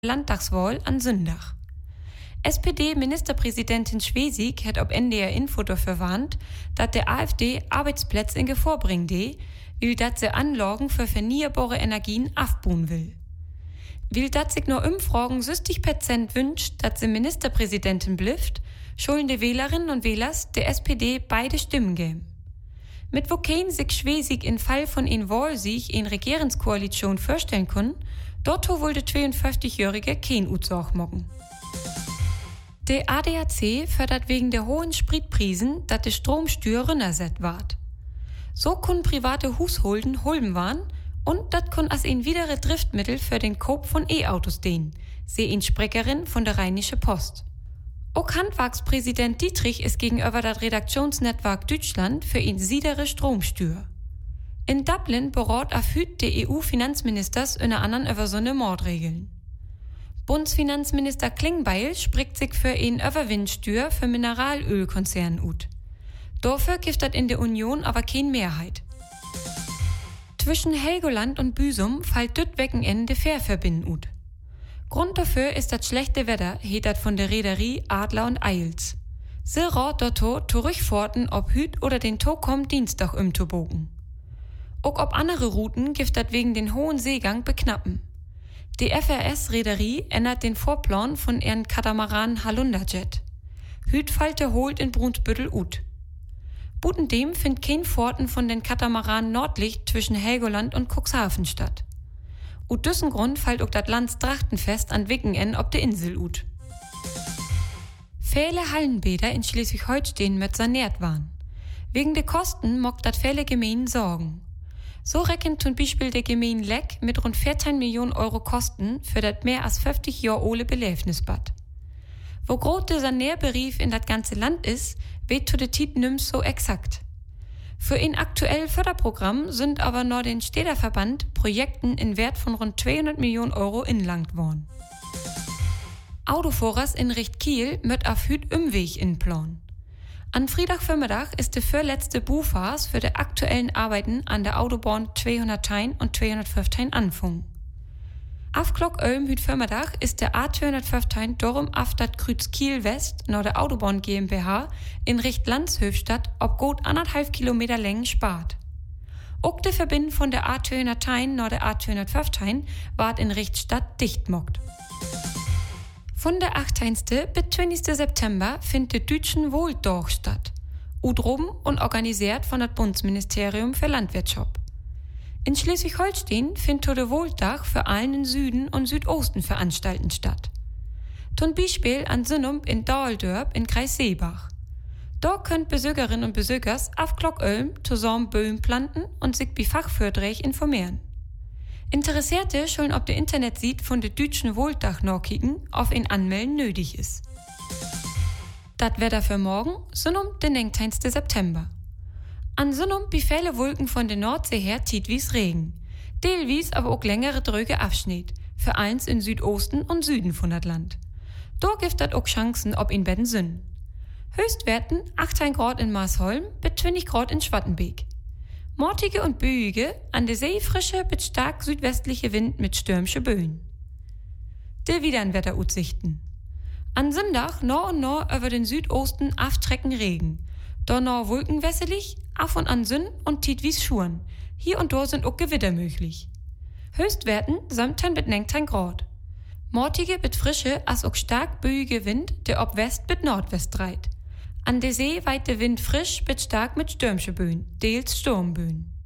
Landtagswahl an Sonntag. SPD-Ministerpräsidentin Schwesig hat ob NDR Info dafür warnt, dass der AfD Arbeitsplätze in Gefahr bringen weil dat sie Anlagen für erneuerbare Energien aufbauen will. Weil dat sich nur Umfragen 60% wünscht, dass sie Ministerpräsidentin blifft, schulden die Wählerinnen und Wähler der SPD beide Stimmen geben. Mit wo kein sich Schwesig in Fall von ein Wahlsieg in Regierungskoalition vorstellen kann, dort wohl der 52-Jährige kein Utsach machen. Der ADAC fördert wegen der hohen Spritpreisen, dass die Stromsteuer runterset ward. So können private Hausholden Hulben waren und das kann als ein widere Driftmittel für den Kauf von E-Autos dienen, sehe eine Sprecherin von der Rheinische Post. Auch Handwerkspräsident Dietrich ist gegenüber das Redaktionsnetzwerk Deutschland für ihn siedere Stromsteuer. In Dublin berät auf Hüt der EU-Finanzministers unter anderem über so eine Mordregeln. Bundesfinanzminister Klingbeil spricht sich für eine Überwindsteuer für Mineralölkonzerne ut. Dafür gibt es in der Union aber keine Mehrheit. Zwischen Helgoland und Büsum fällt düt Wochenende Fährverbinden ut. Grund dafür ist das schlechte Wetter, heet dat von der Reederie Adler und Eils. Sie rät dort zurückfahrten ob Hüt oder den Tag kommt Dienstag zu bogen. Auch ob andere Routen gibt das wegen den hohen Seegang beknappen. Die FRS-Reederie ändert den Vorplan von ihren Katamaran Halunderjet. Hüt falte holt in Brunsbüttel ut. Butendem findet kein Fahrten von den Katamaranen nördlich zwischen Helgoland und Cuxhaven statt. Ut düssen Grund fällt auch das Landstrachtenfest an Wickenende ob der Insel ut. Viele Hallenbäder in Schleswig-Holstein mit saniert waren. Wegen der Kosten mockt dat viele Gemeinden Sorgen. So rechnet zum Beispiel der Gemeinde Leck mit rund 14 Millionen Euro Kosten für das mehr als 50 Jahre ole Beläfnisbad. Wo groß der Sanierbetrieb in das ganze Land ist, weht zu der Tit nimm so exakt. Für ein aktuelles Förderprogramm sind aber nur den Städterverband Projekten in Wert von rund 200 Millionen Euro inlangt worden. Autofahrers in Richt Kiel mit auf Hüt Umweg in Plan. An Freitagvormittag ist die vorletzte Buchphase für die aktuellen Arbeiten an der Autobahn 210 und 215 anfangen. Auf Glock hüt Vormittag ist der A215 darum auf das Kreuz Kiel West nach der Autobahn GmbH in Richt Landshöfstadt ob gut 1,5 Kilometer Längen spart. Auch die Verbindung von der A210 nach der A215 ward in Richt Stadt dicht mockt. Von der 18. bis 20. September findet der Deutschen Wohldorf statt. Udrum und organisiert von das Bundesministerium für Landwirtschaft. In Schleswig-Holstein findet der Wohldach für allen in Süden und Südosten veranstalten statt. Zum Beispiel an Sinnum in Daaldörp in Kreis Seebach. Dort könnt Besögerinnen und Besögers auf Glockölm zusammen Böhm planten und sich bei Fachvorträgen informieren. Interessierte sollen auf der Internetseite von der Deutschen Wohldach nachkicken, auf ein Anmelden nötig ist. Das Wetter für morgen Sinnum den 19. September. An Sinnum befehle Wolken von der Nordsee her tietwies Regen. Teilwies aber auch längere dröge Abschnitt, für eins in Südosten und Süden von das Land. Dort gibt das auch Chancen ob in beiden Sünden. Höchstwerten 18 Grad in Marsholm bis 20 Grad in Schwattenbeek. Mortige und böige, an der See frische bis stark südwestliche Wind mit stürmische Böen. Der Wetteraussichten. An Sonntag noch und noch über den Südosten aftrecken Regen. Donner wolkenwässelig, auf und an Sünn und tietwies Schuren. Hier und dort sind auch Gewitter möglich. Höchstwerten 17 bis 19 Grad. Mortige bis frische, als auch stark böige Wind, der ob West bis Nordwest dreit. An der See weit der Wind frisch bis stark mit stürmische Böen, teils Sturmböen.